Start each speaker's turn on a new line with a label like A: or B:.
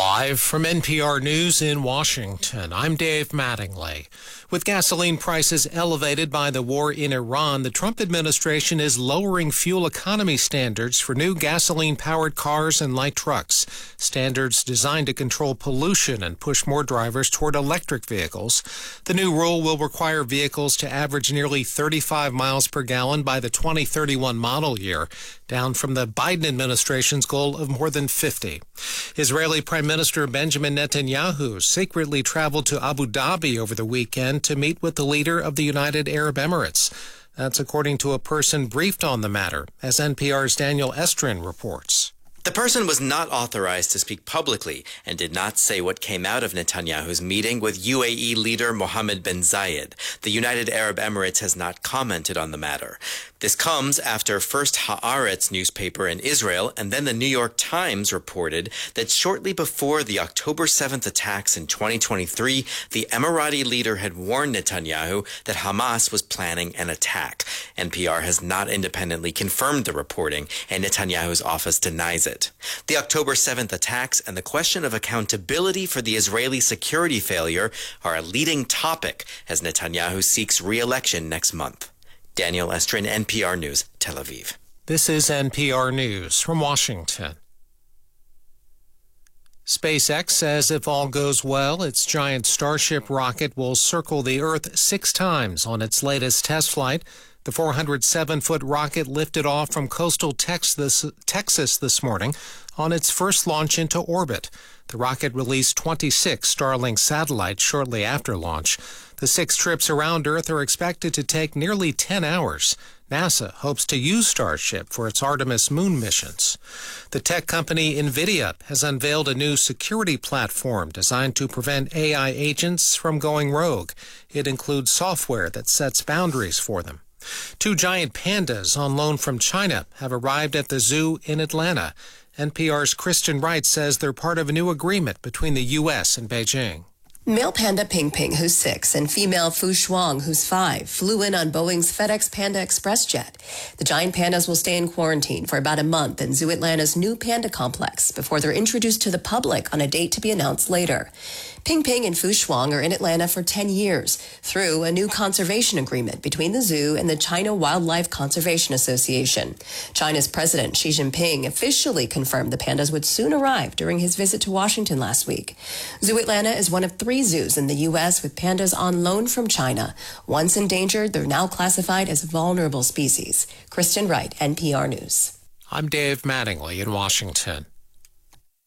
A: Live from NPR News in Washington, I'm Dave Mattingly. With gasoline prices elevated by the war in Iran, the Trump administration is lowering fuel economy standards for new gasoline-powered cars and light trucks. Standards designed to control pollution and push more drivers toward electric vehicles. The new rule will require vehicles to average nearly 35 miles per gallon by the 2031 model year, down from the Biden administration's goal of more than 50. Israeli Prime Minister Benjamin Netanyahu secretly traveled to Abu Dhabi over the weekend to meet with the leader of the United Arab Emirates. That's according to a person briefed on the matter, as NPR's Daniel Estrin reports.
B: The person was not authorized to speak publicly and did not say what came out of Netanyahu's meeting with UAE leader Mohammed bin Zayed. The United Arab Emirates has not commented on the matter. This comes after first Haaretz newspaper in Israel and then the New York Times reported that shortly before the October 7th attacks in 2023, the Emirati leader had warned Netanyahu that Hamas was planning an attack. NPR has not independently confirmed the reporting, and Netanyahu's office denies it. The October 7th attacks and the question of accountability for the Israeli security failure are a leading topic as Netanyahu seeks re-election next month. Daniel Estrin, NPR News, Tel Aviv.
A: This is NPR News from Washington. SpaceX says if all goes well, its giant Starship rocket will circle the Earth 6 times on its latest test flight. The 407-foot rocket lifted off from coastal Texas this morning on its first launch into orbit. The rocket released 26 Starlink satellites shortly after launch. The 6 trips around Earth are expected to take nearly 10 hours. NASA hopes to use Starship for its Artemis moon missions. The tech company NVIDIA has unveiled a new security platform designed to prevent AI agents from going rogue. It includes software that sets boundaries for them. 2 giant pandas on loan from China have arrived at the zoo in Atlanta. NPR's Kristen Wright says they're part of a new agreement between the U.S. and Beijing.
C: Male panda Ping Ping, who's 6, and female Fu Shuang, who's 5, flew in on Boeing's FedEx Panda Express jet. The giant pandas will stay in quarantine for about a month in Zoo Atlanta's new panda complex before they're introduced to the public on a date to be announced later. Ping Ping and Fu Shuang are in Atlanta for 10 years through a new conservation agreement between the zoo and the China Wildlife Conservation Association. China's President Xi Jinping officially confirmed the pandas would soon arrive during his visit to Washington last week. Zoo Atlanta is one of 3 zoos in the U.S. with pandas on loan from China. Once endangered, they're now classified as vulnerable species. Kristen Wright, NPR News.
A: I'm Dave Mattingly in Washington.